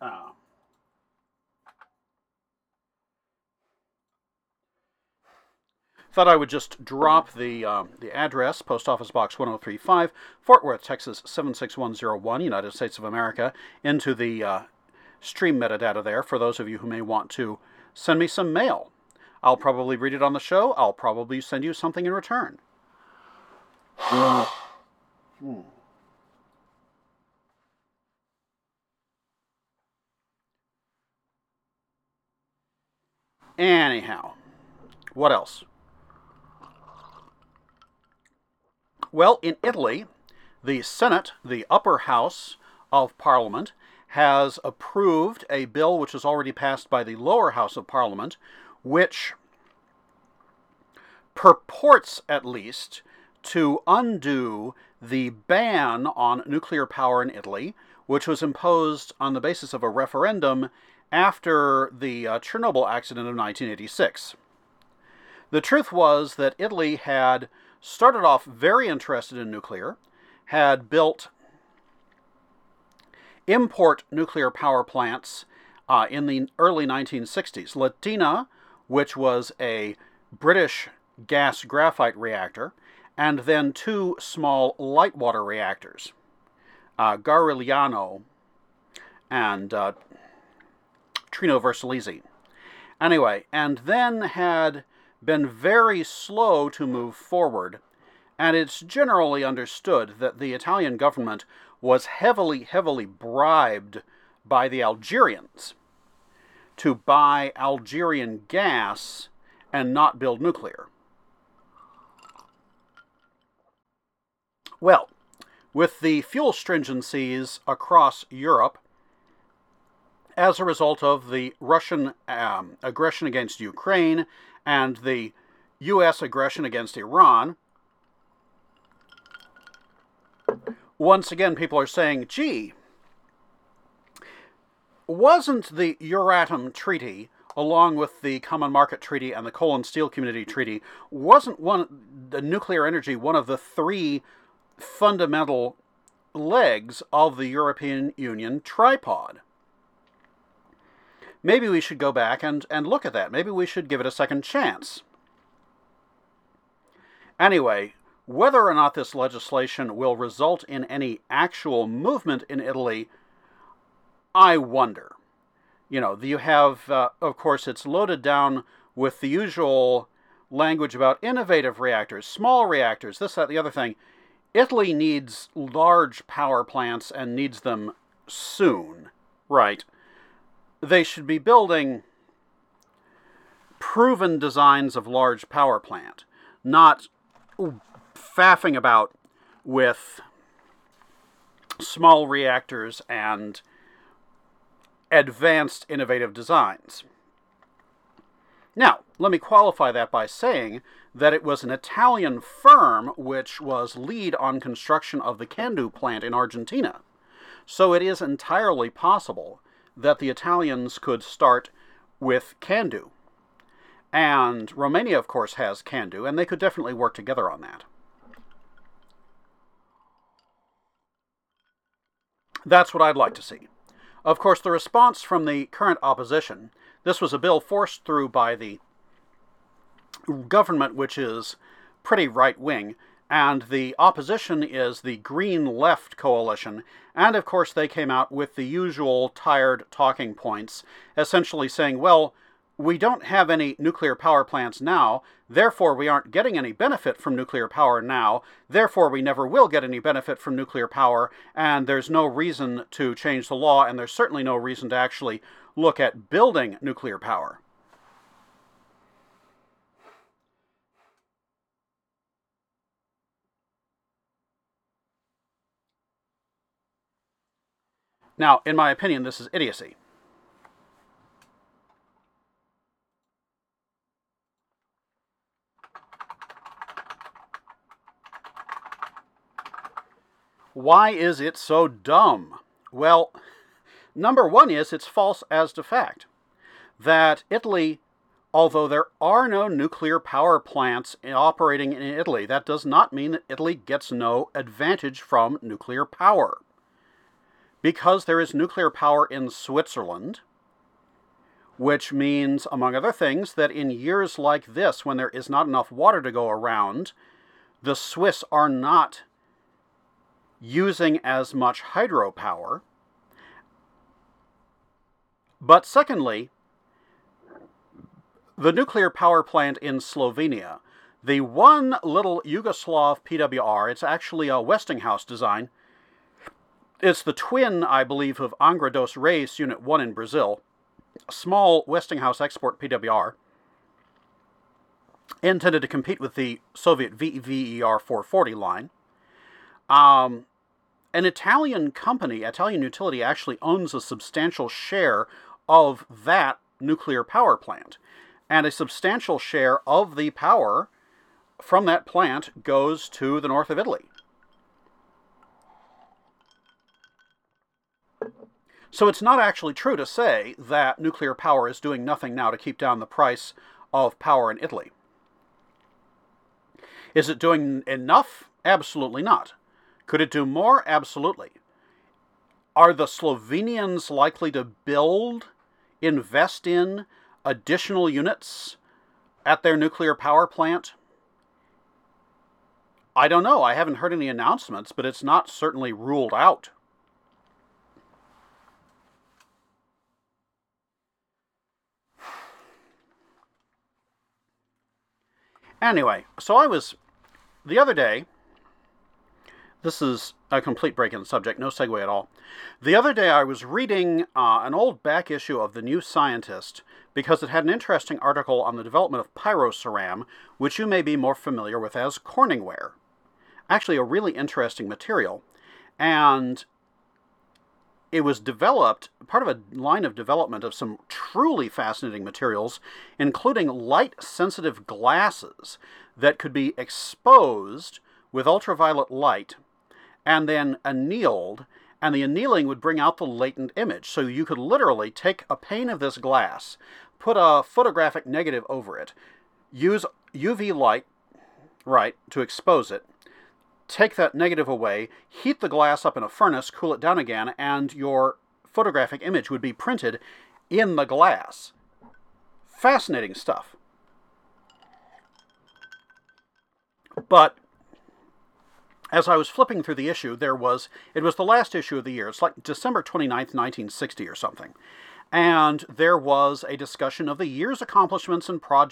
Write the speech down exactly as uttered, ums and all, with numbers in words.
Uh, Thought I would just drop the um, the address, Post Office Box one oh three five, Fort Worth, Texas seven six one zero one, United States of America, into the uh, stream metadata there for those of you who may want to send me some mail. I'll probably read it on the show. I'll probably send you something in return. hmm. Anyhow, what else? Well, in Italy, the Senate, the upper house of Parliament, has approved a bill which was already passed by the lower house of Parliament, which purports, at least, to undo the ban on nuclear power in Italy, which was imposed on the basis of a referendum after the uh, Chernobyl accident of nineteen eighty-six. The truth was that Italy had started off very interested in nuclear, had built import nuclear power plants uh, in the early nineteen sixties. Latina, which was a British gas graphite reactor, and then two small light water reactors, uh, Garigliano and uh, Trino Vercelli. Anyway, and then had been very slow to move forward, and it's generally understood that the Italian government was heavily, heavily bribed by the Algerians to buy Algerian gas and not build nuclear. Well, with the fuel stringencies across Europe, as a result of the Russian um, aggression against Ukraine and the U S aggression against Iran, once again people are saying, gee, wasn't the Euratom Treaty, along with the Common Market Treaty and the Coal and Steel Community Treaty, wasn't one the nuclear energy one of the three fundamental legs of the European Union tripod? Maybe we should go back and, and look at that. Maybe we should give it a second chance. Anyway, whether or not this legislation will result in any actual movement in Italy, I wonder. You know, you have, uh, of course, it's loaded down with the usual language about innovative reactors, small reactors, this, that, the other thing. Italy needs large power plants and needs them soon, right? They should be building proven designs of large power plant, not faffing about with small reactors and advanced innovative designs. Now, let me qualify that by saying that it was an Italian firm which was lead on construction of the Candu plant in Argentina. So it is entirely possible that the Italians could start with Candu. And Romania, of course, has Candu, and they could definitely work together on that. That's what I'd like to see. Of course, the response from the current opposition, this was a bill forced through by the government, which is pretty right-wing, and the opposition is the Green Left Coalition, and of course they came out with the usual tired talking points, essentially saying, well, we don't have any nuclear power plants now, therefore we aren't getting any benefit from nuclear power now, therefore we never will get any benefit from nuclear power, and there's no reason to change the law, and there's certainly no reason to actually look at building nuclear power. Now, in my opinion, this is idiocy. Why is it so dumb? Well, number one is it's false as to fact. That Italy, although there are no nuclear power plants operating in Italy, that does not mean that Italy gets no advantage from nuclear power. because there is nuclear power in Switzerland, which means, among other things, that in years like this, when there is not enough water to go around, the Swiss are not using as much hydropower. But secondly, the nuclear power plant in Slovenia, the one little Yugoslav P W R, it's actually a Westinghouse design. It's the twin, I believe, of Angra dos Reis Unit one in Brazil, a small Westinghouse export P W R, intended to compete with the Soviet V E R four forty line. Um, an Italian company, Italian utility, actually owns a substantial share of that nuclear power plant. And a substantial share of the power from that plant goes to the north of Italy. So it's not actually true to say that nuclear power is doing nothing now to keep down the price of power in Italy. Is it doing enough? Absolutely not. Could it do more? Absolutely. Are the Slovenians likely to build, invest in additional units at their nuclear power plant? I don't know. I haven't heard any announcements, but it's not certainly ruled out. Anyway, so I was, the other day, this is a complete break in the subject, no segue at all. The other day I was reading uh, an old back issue of The New Scientist because it had an interesting article on the development of pyroceram, which you may be more familiar with as Corningware. Actually a really interesting material. And it was developed, part of a line of development of some truly fascinating materials, including light-sensitive glasses that could be exposed with ultraviolet light and then annealed, and the annealing would bring out the latent image. So you could literally take a pane of this glass, put a photographic negative over it, use U V light, right, to expose it, take that negative away, heat the glass up in a furnace, cool it down again, and your photographic image would be printed in the glass. Fascinating stuff. But as I was flipping through the issue, there was, it was the last issue of the year. It's like December twenty-ninth, nineteen sixty or something. And there was a discussion of the year's accomplishments and projects